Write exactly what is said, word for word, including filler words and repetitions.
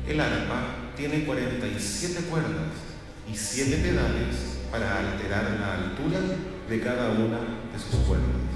El arpa tiene cuarenta y siete cuerdas y siete pedales para alterar la altura de cada una de sus cuerdas.